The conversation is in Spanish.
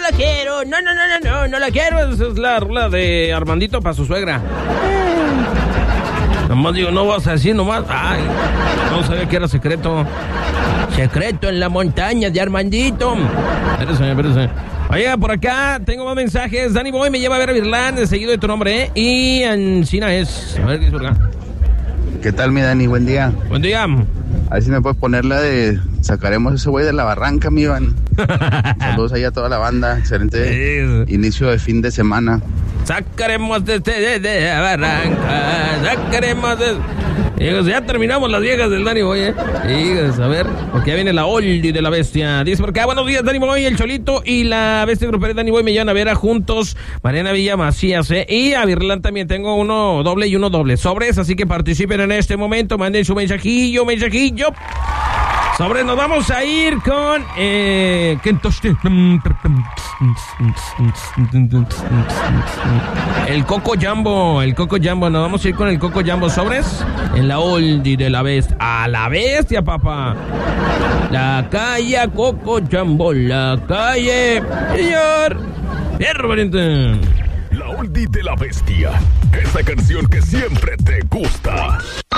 la quiero. No la quiero. Esa es la rola de Armandito para su suegra. Nomás digo, no vas a decir nomás. Ay, no sabía que era secreto. Secreto en la montaña de Armandito. Espérese. Oiga, por acá tengo más mensajes. Danny Boy me lleva a ver a Virlán, seguido de tu nombre, ¿eh? Y Ancina es. A ver qué es por acá. ¿Qué tal, mi Dani? Buen día. Buen día. A ver si me puedes poner la de Sacaremos ese güey de la barranca, mi Iván. Saludos ahí a toda la banda. Excelente inicio de fin de semana. Sacaremos de la barranca. Sacaremos de... Hijos, ya terminamos las viejas del Danny Boy, Hijos, a ver, porque ya viene la oldie de la bestia. Dice por acá, buenos días, Danny Boy, el Cholito y la bestia grupera Danny Boy me llevan a ver a juntos Mariana Villa Macías, y a Virlán también. Tengo uno doble y uno doble sobres, así que participen en este momento, manden su mensajillo. Sobres, nos vamos a ir con el Coco Jumbo, nos vamos a ir con el Coco Jumbo, sobres, en la oldie de la bestia, a la bestia, papá. La calle Coco Jumbo, la calle, señor. Fierro, valiente. La oldie de la bestia, esa canción que siempre te gusta.